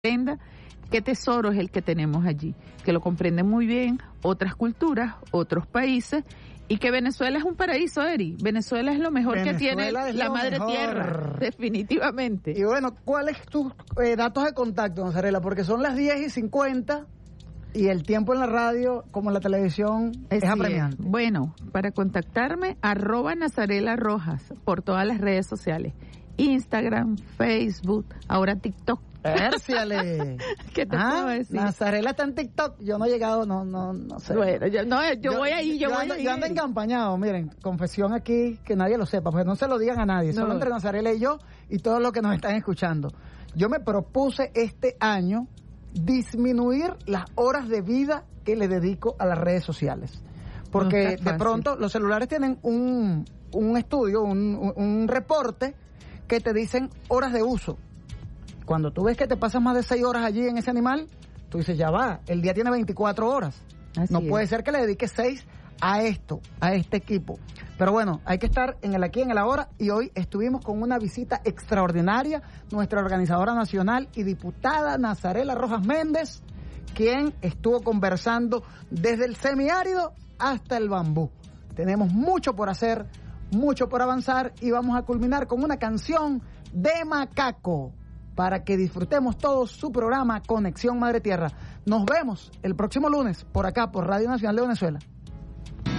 comprenda qué tesoro es el que tenemos allí, que lo comprenden muy bien otras culturas, otros países, y que Venezuela es un paraíso, Eri. Venezuela es lo mejor que tiene la madre tierra, definitivamente. Y bueno, ¿cuáles tus datos de contacto, Nazarela? Porque son las 10:50 y el tiempo en la radio, como en la televisión, es apremiante. Bueno, para contactarme, @Nazarela Rojas, por todas las redes sociales. Instagram, Facebook, ahora TikTok. ¡Érciale! ¿Qué te puedo decir? Nazarela está en TikTok. Yo no he llegado, no sé. Bueno, yo voy ahí, yo ando encampañado, miren, confesión aquí, que nadie lo sepa, pues no se lo digan a nadie, solo entre Nazarela y yo y todos los que nos están escuchando. Yo me propuse este año disminuir las horas de vida que le dedico a las redes sociales. Porque de pronto los celulares tienen un estudio, un reporte que te dicen horas de uso. Cuando tú ves que te pasas más de 6 horas allí en ese animal, tú dices, ya va, el día tiene 24 horas. No puede ser que le dediques 6 a esto, a este equipo. Pero bueno, hay que estar en el aquí, en el ahora, y hoy estuvimos con una visita extraordinaria, nuestra organizadora nacional y diputada Nazarela Rojas Méndez, quien estuvo conversando desde el semiárido hasta el bambú. Tenemos mucho por hacer, mucho por avanzar, y vamos a culminar con una canción de Macaco, para que disfrutemos todos su programa Conexión Madre Tierra. Nos vemos el próximo lunes por acá, por Radio Nacional de Venezuela.